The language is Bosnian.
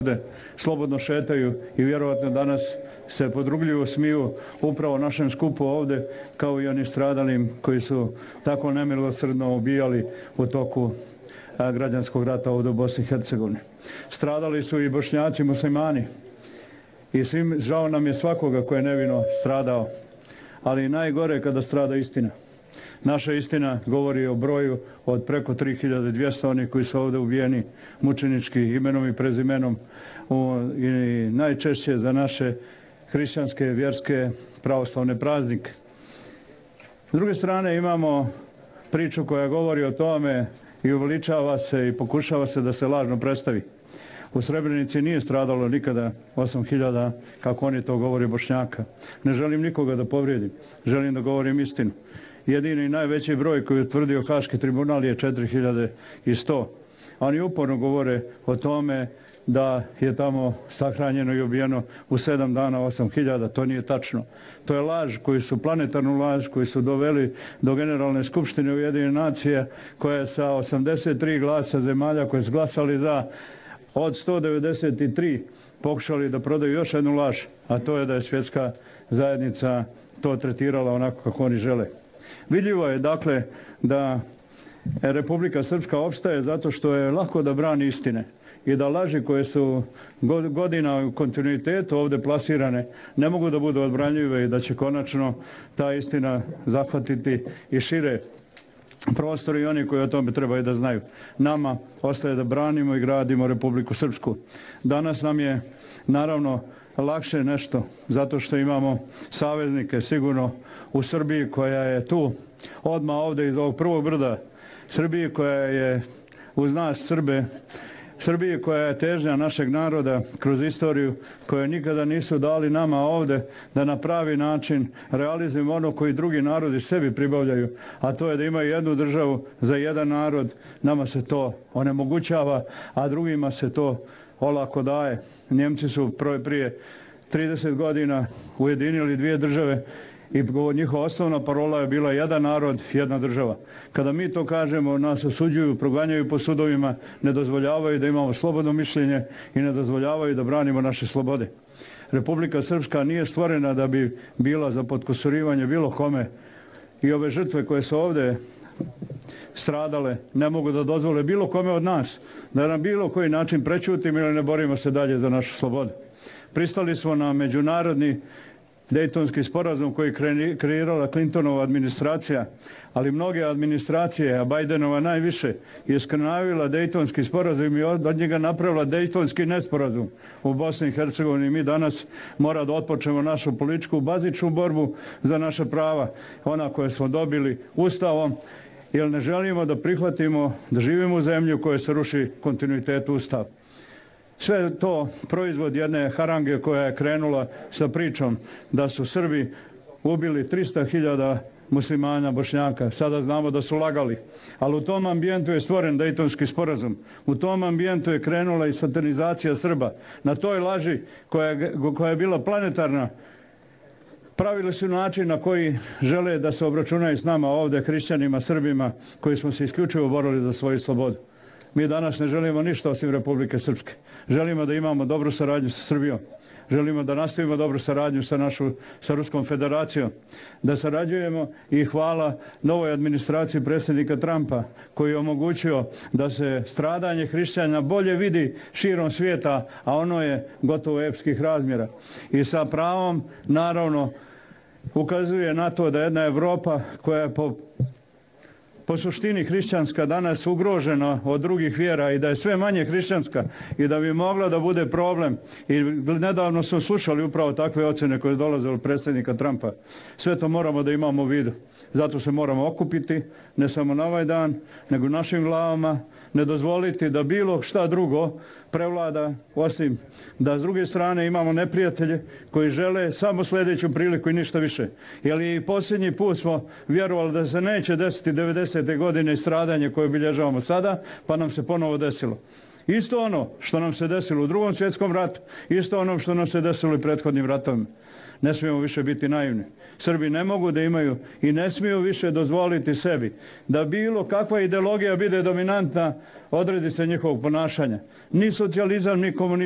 slobodno šetaju i vjerovatno danas se podrugljuju, smiju upravo našem skupu ovdje, kao i oni stradalim koji su tako nemilosrdno ubijali u toku građanskog rata ovdje u Bosni i Hercegovini. Stradali su i Bošnjaci, muslimani i svim, žao nam je svakoga ko je nevino stradao, ali najgore kada strada istina. Naša istina govori o broju od preko 3200 onih koji su ovdje ubijeni mučenički imenom i prezimenom i najčešće za naše hrišćanske, vjerske, pravoslavne praznike. S druge strane imamo priču koja govori o tome i uveličava se i pokušava se da se lažno predstavi. U Srebrenici nije stradalo nikada 8000, kako oni to govori, Bošnjaka. Ne želim nikoga da povrijedim, želim da govorim istinu. Jedini i najveći broj koji je utvrdio Haški tribunal je 4100. Oni uporno govore o tome da je tamo sahranjeno i ubijeno u 7 dana 8000. To nije tačno. To je laž koju su, planetarnu laž koju su doveli do Generalne skupštine Ujedinjenih nacija, koja je sa 83 glasa zemalja koje su glasali za, od 193 pokušali da prodaju još jednu laž, a to je da je svjetska zajednica to tretirala onako kako oni žele. Vidljivo je dakle da Republika Srpska opstaje zato što je lako da brani istine i da laži koje su godina u kontinuitetu ovdje plasirane ne mogu da budu odbranjive i da će konačno ta istina zahvatiti i šire prostor i oni koji o tome trebaju da znaju. Nama ostaje da branimo i gradimo Republiku Srpsku. Danas nam je naravno lakše nešto zato što imamo saveznike sigurno u Srbiji koja je tu odmah ovdje iz ovog prvog brda, Srbiji koja je uz nas Srbe, Srbiji koja je težnja našeg naroda kroz istoriju, koje nikada nisu dali nama ovdje da na pravi način realizujemo ono koji drugi narodi sebi pribavljaju, a to je da imaju jednu državu za jedan narod. Nama se to onemogućava, a drugima se to olako daje. Njemci su prije 30 godina ujedinili dvije države i njihova osnovna parola je bila jedan narod, jedna država. Kada mi to kažemo, nas osuđuju, proganjaju po sudovima, ne dozvoljavaju da imamo slobodno mišljenje i ne dozvoljavaju da branimo naše slobode. Republika Srpska nije stvorena da bi bila za potkusurivanje bilo kome i ove žrtve koje su ovdje stradale ne mogu da dozvole bilo kome od nas da na bilo koji način prečutimo ili ne borimo se dalje za našu slobodu. Pristali smo na međunarodni Dejtonski sporazum koji je kreirala Clintonova administracija, ali mnoge administracije, a Bidenova najviše, je skrnavila Dejtonski sporazum i od njega napravila Dejtonski nesporazum u Bosni i Hercegovini. Mi danas mora da otpočnemo našu političku bazičnu borbu za naša prava, ona koje smo dobili Ustavom, jer ne želimo da prihvatimo da živimo u zemlji u kojoj se ruši kontinuitet Ustav. Sve to proizvod jedne harange koja je krenula sa pričom da su Srbi ubili 300.000 muslimana, Bošnjaka. Sada znamo da su lagali. Ali u tom ambijentu je stvoren Dejtonski sporazum. U tom ambijentu je krenula i satanizacija Srba. Na toj laži koja je bila planetarna, pravili su način na koji žele da se obračunaju s nama ovdje, hrišćanima, Srbima, koji smo se isključivo borili za svoju slobodu. Mi danas ne želimo ništa osim Republike Srpske. Želimo da imamo dobru saradnju sa Srbijom. Želimo da nastavimo dobru saradnju sa Ruskom federacijom. Da sarađujemo i hvala novoj administraciji predsjednika Trumpa koji je omogućio da se stradanje hrišćana bolje vidi širom svijeta, a ono je gotovo epskih razmjera. I sa pravom, naravno, ukazuje na to da jedna Evropa koja je po suštini hrišćanska danas ugrožena od drugih vjera i da je sve manje hrišćanska i da bi mogla da bude problem. I nedavno smo slušali upravo takve ocjene koje dolaze od predsjednika Trumpa. Sve to moramo da imamo u vidu. Zato se moramo okupiti, ne samo na ovaj dan, nego našim glavama, ne dozvoliti da bilo šta drugo prevlada, osim da s druge strane imamo neprijatelje koji žele samo sljedeću priliku i ništa više. Jer i posljednji put smo vjerovali da se neće desiti 90. godine stradanje koje obilježavamo sada, pa nam se ponovo desilo. Isto ono što nam se desilo u Drugom svjetskom ratu, isto ono što nam se desilo i prethodnim ratovima. Ne smijemo više biti naivni. Srbi ne mogu da imaju i ne smiju više dozvoliti sebi da bilo kakva ideologija bude dominantna, odredi se njihovog ponašanja. Ni socijalizam, ni komunizam